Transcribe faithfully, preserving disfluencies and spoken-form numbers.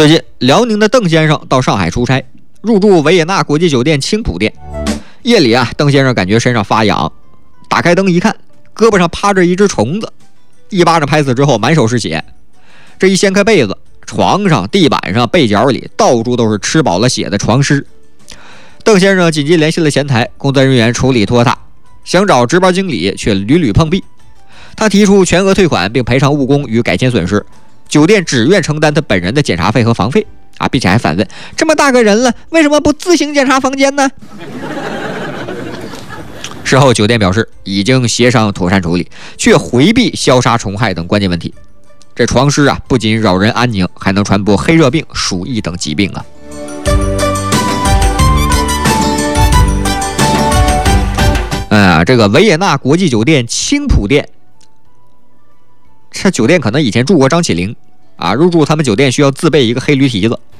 最近，辽宁的邓先生到上海出差，入住维也纳国际酒店青浦店。夜里啊，邓先生感觉身上发痒，打开灯一看，胳膊上趴着一只虫子，一巴掌拍死之后，满手是血。这一掀开被子，床上、地板上、被角里到处都是吃饱了血的床尸。邓先生紧急联系了前台，工作人员处理拖沓，想找值班经理却屡屡碰壁。他提出全额退款并赔偿误工与改签损失，酒店只愿承担他本人的检查费和房费啊，并且还反问：这么大个人了，为什么不自行检查房间呢？事后酒店表示已经协商妥善处理，却回避消杀虫害等关键问题。这床虱啊，不仅扰人安宁，还能传播黑热病、鼠疫等疾病啊。哎呀，这个维也纳国际酒店青浦店，这酒店可能以前住过张起灵啊，入住他们酒店需要自备一个黑驴蹄子。